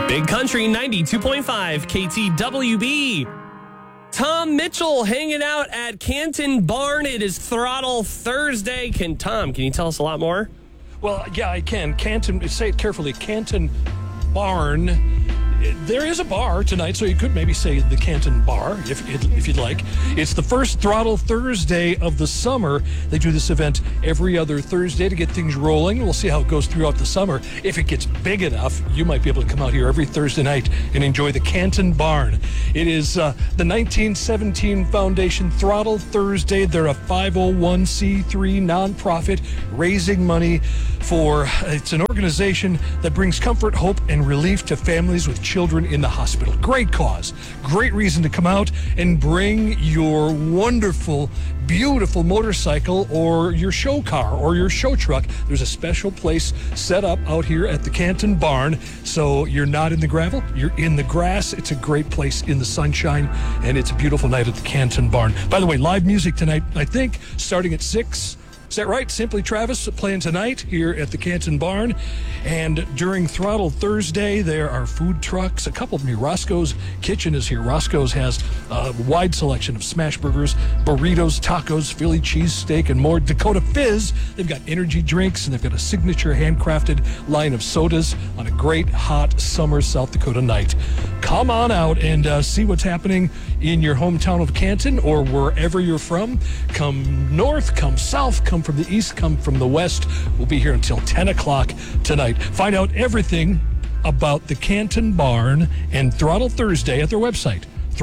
Big Country 92.5 KTWB. Tom Mitchell hanging out at Canton Barn. It is Throttle Thursday. Can you tell us a lot more? Well, yeah, I can. Canton, say it carefully, Canton Barn. There is a bar tonight, so you could maybe say the Canton Bar, if you'd like. It's the first Throttle Thursday of the summer. They do this event every other Thursday to get things rolling. We'll see how it goes throughout the summer. If it gets big enough, you might be able to come out here every Thursday night and enjoy the Canton Barn. It is the 1917 Foundation Throttle Thursday. They're a 501c3 nonprofit raising money for, it's an organization that brings comfort, hope, and relief to families with children in the hospital. Great cause, great reason to come out and bring your wonderful, beautiful motorcycle or your show car or your show truck. There's a special place set up out here at the Canton Barn, so you're not in the gravel, you're in the grass. It's a great place in the sunshine, and it's a beautiful night at the Canton Barn. By the way, live music tonight, I think, starting at 6. Is that right? Simply Travis playing tonight here at the Canton Barn. And during Throttle Thursday, there are food trucks. A couple of them. Roscoe's Kitchen is here. Roscoe's has a wide selection of smash burgers, burritos, tacos, Philly cheesesteak, and more. Dakota Fizz, they've got energy drinks, and they've got a signature handcrafted line of sodas on a great hot summer South Dakota night. Come on out and see what's happening in your hometown of Canton or wherever you're from. Come north, come south, come from the east, come from the west. We'll be here until 10 o'clock tonight. Find out everything about the Canton Barn and Throttle Thursday at their website,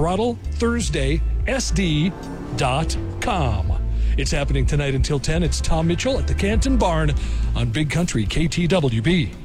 throttlethursdaysd.com. It's happening tonight until 10. It's Tom Mitchell at the Canton Barn on Big Country KTWB.